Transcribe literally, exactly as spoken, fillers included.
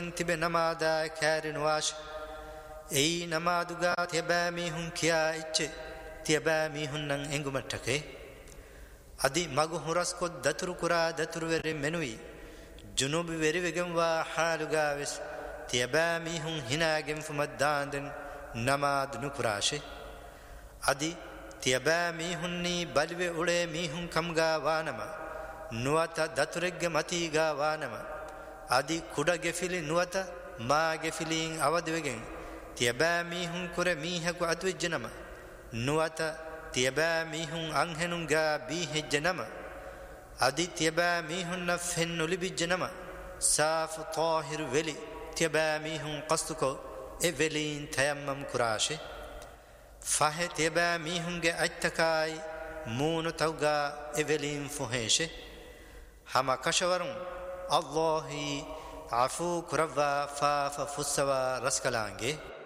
තිබෙ නමාදා කෑරෙනවාශ එයි නමාදුගා තියබෑ මීහුන් කියා ඉච්චේ තියබෑ මීහුන් නං එංගුමට්ටකේ අදි මගු හුරස්කොත් දතුරු කුරා දතුරුවෙරෙ මෙනුයි ජුනුබි වෙරිවෙගෙන්වා හාලුගාවෙස් තියබෑ මීහුන් හිනාගෙන් ෆුමද්දාන්දෙන් නමාදු නුකුරාශේ අදි තියබෑ මීහුන්නී බලිවෙ උලේ මීහුන් කම්ගා වානම නුවත දතුරෙක්ග මතීගා වානම අදි කුඩ ගෙෆිලි නුවත මා ගෙෆිලීන් අවදිවෙගෙන් තියබෑ මීහුන් කුර මීහකු අතුවෙජ්ජනම නුවත තියබෑ මීහුන් අංහෙනුන්ගා බීහෙජ්ජනම අදි තියබෑ මීහුන්න ෆෙන් උලිබිජ්ජනම සාෆ තාහිරු වෙලි තියබෑ මීහුන් කස්තුකෝ එ වෙලීන් තයම්මම් කුරාශේ ෆහෙ තියබෑ මීහුන්ගේ අච්තකායි මූනු තව්ගා එ වෙලීන් ෆොහේශේ හම කශවරුන් අල්ලාහි අෆූ කුරව්වා ෆාෆ ෆුස්සවා රස්කලාන්ගේ